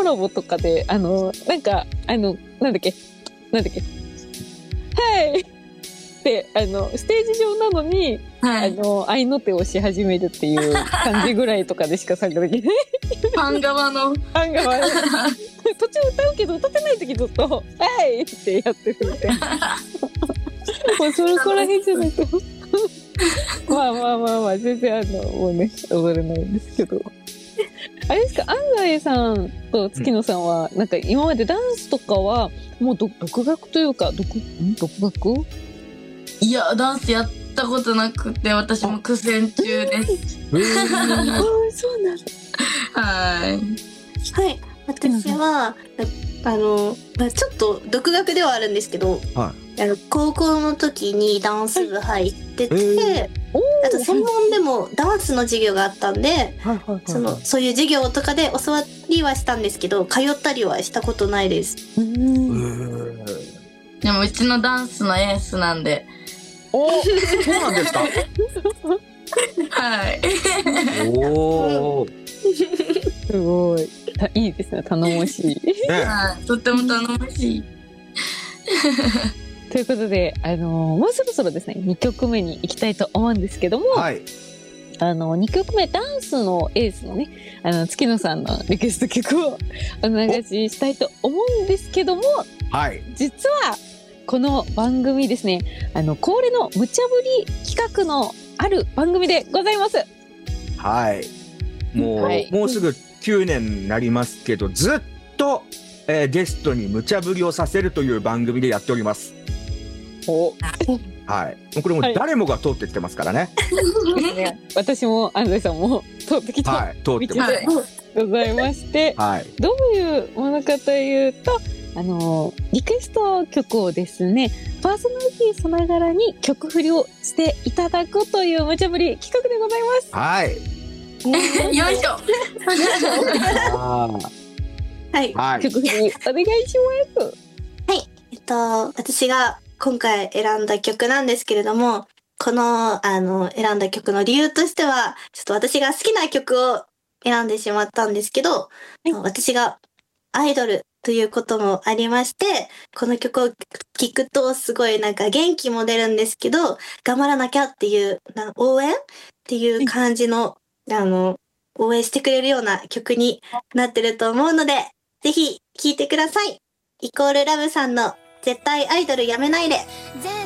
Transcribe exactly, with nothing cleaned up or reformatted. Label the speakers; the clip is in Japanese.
Speaker 1: ラボとかであのなんかあのなんだっけなんだっけはいであのステージ上なのに、はい、あの合いの手をし始めるっていう感じぐらいとかでしか参加できない
Speaker 2: ファン側の
Speaker 1: ファン側の途中歌うけど歌ってない時ずっとはいってやってるみたいなもうそれこら辺じゃないとまあまあまあまあ全然あのもうね踊れないんですけどあれですか、安西さんと月野さんは、うん、なんか今までダンスとかはもう独学というか独ん独学
Speaker 2: いやダンスやったことなくて私も苦戦中です
Speaker 1: そうなんだ
Speaker 2: はい
Speaker 3: はい私はあの、まあ、ちょっと独学ではあるんですけど、はい、あの高校の時にダンス部入ってて、はい、あと専門でもダンスの授業があったんで、はいはいはい、そのそういう授業とかで教わりはしたんですけど通ったりはしたことないです。うーん
Speaker 2: でもうちのダンスのエースなんで
Speaker 4: おそうなんですか
Speaker 2: はい
Speaker 4: おー
Speaker 1: すごいいいですね頼もしい、
Speaker 2: ね、はいとっても頼もしい
Speaker 1: ということで、あのー、もうそろそろですねにきょくめに行きたいと思うんですけども、はい、あのにきょくめダンスのエースのねあの月野さんのリクエスト曲をお流ししたいと思うんですけども、はい、実はこの番組ですねあの恒例の無茶ぶり企画のある番組でございます。
Speaker 4: はいもう、はい、もうすぐきゅうねんになりますけどずっと、えー、ゲストに無茶ぶりをさせるという番組でやっております。
Speaker 1: お
Speaker 4: はいこれも誰もが通ってきてますからね、
Speaker 1: はい、私も安西さんも通ってきた、はい、
Speaker 4: 通ってます
Speaker 1: ございまして、はい、どういうものかというとあのリクエスト曲をですねパーソナリティさながらに曲振りをしていただくという無茶ぶり企画でございます。
Speaker 4: はい
Speaker 2: よいしょ
Speaker 3: はい、
Speaker 1: はい、曲振りお願いします。
Speaker 3: はいえっと私が今回選んだ曲なんですけれどもこのあの選んだ曲の理由としてはちょっと私が好きな曲を選んでしまったんですけど、はい、私がアイドルということもありましてこの曲を聴くとすごいなんか元気も出るんですけど頑張らなきゃっていう応援っていう感じの、はい、あの応援してくれるような曲になってると思うのでぜひ聴いてください。イコールラブさんの絶対アイドルやめないで。